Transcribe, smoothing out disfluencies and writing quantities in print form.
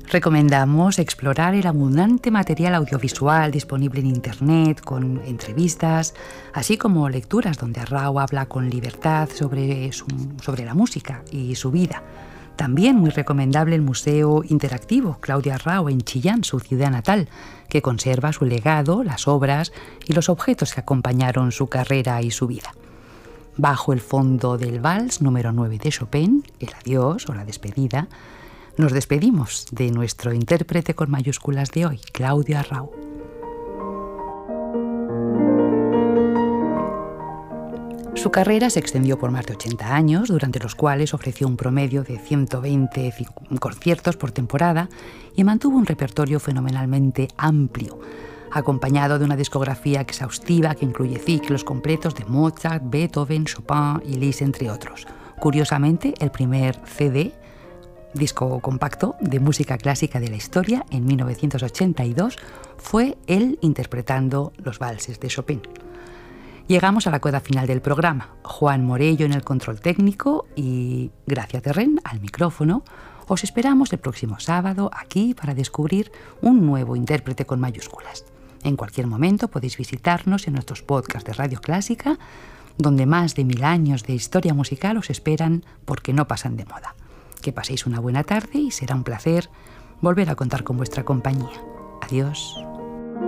Recomendamos explorar el abundante material audiovisual disponible en Internet, con entrevistas, así como lecturas donde Arrau habla con libertad sobre la música y su vida. También muy recomendable el Museo Interactivo Claudia Arrau en Chillán, su ciudad natal, que conserva su legado, las obras y los objetos que acompañaron su carrera y su vida. Bajo el fondo del Vals número 9 de Chopin, el adiós o la despedida, nos despedimos de nuestro intérprete con mayúsculas de hoy, Claudia Arrau. Su carrera se extendió por más de 80 años, durante los cuales ofreció un promedio de 120 conciertos por temporada y mantuvo un repertorio fenomenalmente amplio, acompañado de una discografía exhaustiva que incluye ciclos completos de Mozart, Beethoven, Chopin y Liszt, entre otros. Curiosamente, el primer CD, disco compacto de música clásica de la historia, en 1982, fue él interpretando los valses de Chopin. Llegamos a la coda final del programa. Juan Morello en el control técnico y Gracia Terren al micrófono. Os esperamos el próximo sábado aquí para descubrir un nuevo intérprete con mayúsculas. En cualquier momento podéis visitarnos en nuestros podcasts de Radio Clásica, donde más de 1000 años de historia musical os esperan porque no pasan de moda. Que paséis una buena tarde y será un placer volver a contar con vuestra compañía. Adiós.